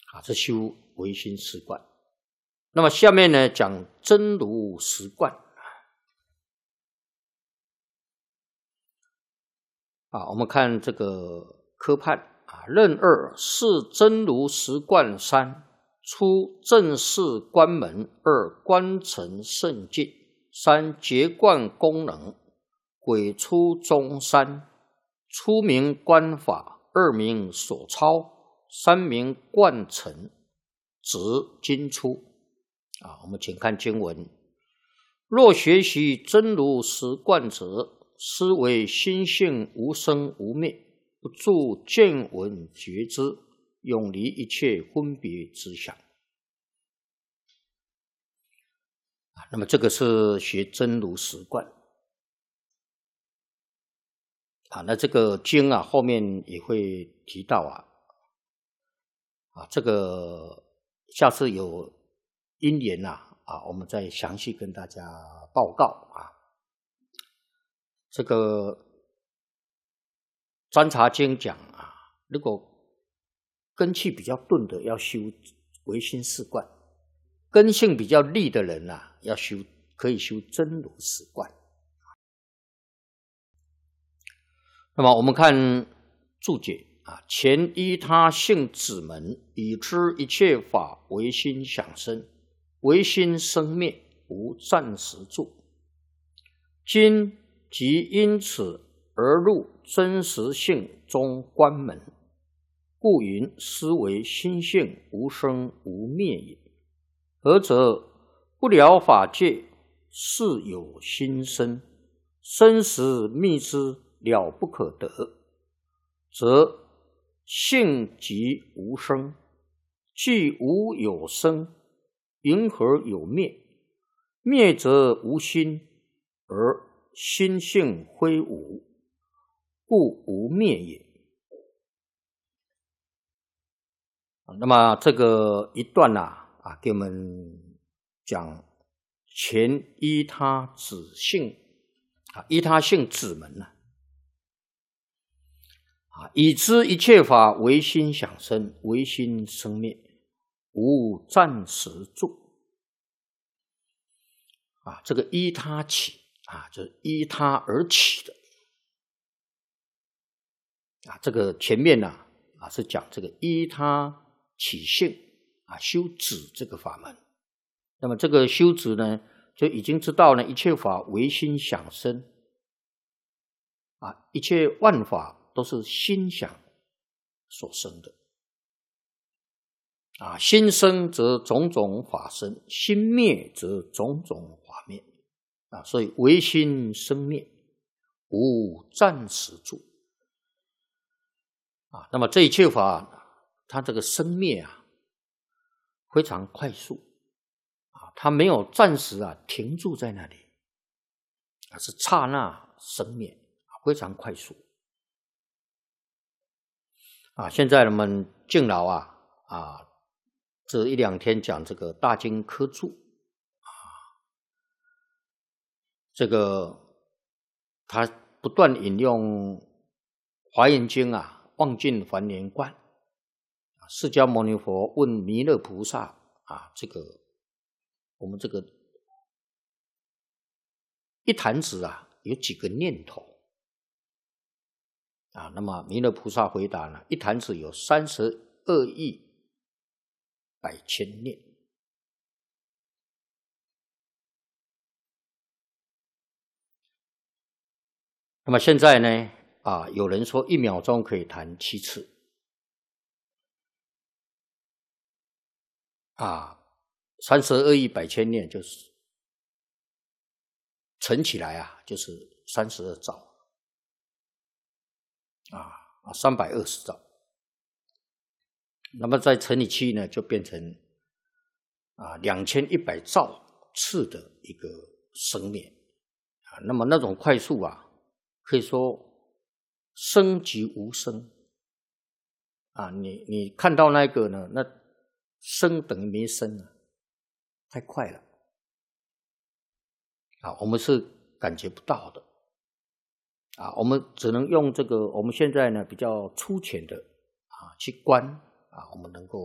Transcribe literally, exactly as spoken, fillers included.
啊，这修唯心实观。那么下面呢讲真如实观。啊，我们看这个科判啊，任二是真如实观三，出正式观门，二观成圣境，三觉观功能，鬼出中三，初名观法，二名所超，三名观成，直经出。啊，我们请看经文：若学习真如实观者，思为心性无生无灭，不住见闻觉知，永离一切分别之想。那么这个是学真如实观啊。那这个经啊后面也会提到啊，啊这个下次有因缘啊啊，我们再详细跟大家报告啊。这个观察经讲啊，如果根气比较钝的要修唯心实观，根性比较利的人啊，要修可以修真如实观。那么我们看注解啊，前依他性指门，已知一切法唯心想生，唯心生灭，无暂时住。今即因此而入真实性中观门，故云思为心性无生无灭也。何则？不了法界，是有心生，生时觅之，了不可得，则性即无生，既无有生，云何有灭？灭则无心，而心性非无，故无灭也。那么这个一段啊，啊给我们讲前依他指性啊，依他性指门啊，啊已知一切法唯心想生，唯心生灭，无暂时住。啊，这个依他起啊，就是依他而起的啊。这个前面呢 啊, 啊是讲这个依他起性啊，修止这个法门。那么这个修止呢，就已经知道呢，一切法唯心想生啊，一切万法都是心想所生的啊。心生则种种法生，心灭则种种法灭啊。所以唯心生灭，无暂时住啊。那么这一切法，它这个生灭啊，非常快速啊，它没有暂时啊停住在那里啊，是刹那生灭，非常快速啊。现在我们敬老啊啊，这一两天讲这个大经科注啊，这个他不断引用华严经啊，望尽还原观。释迦牟尼佛问弥勒菩萨啊，这个我们这个一弹指啊有几个念头啊？那么弥勒菩萨回答呢，一弹指有三十二亿百千念。那么现在呢啊，有人说一秒钟可以弹七次。啊，三十二亿百千念就是乘起来啊，就是三十二兆啊啊，三百二十兆。那么再乘以七呢，就变成啊两千一百兆次的一个生灭啊。那么那种快速啊，可以说生即无生啊。你你看到那个呢，那生等于没生啊，太快了啊！我们是感觉不到的啊，我们只能用这个我们现在呢比较粗浅的啊去观啊，我们能够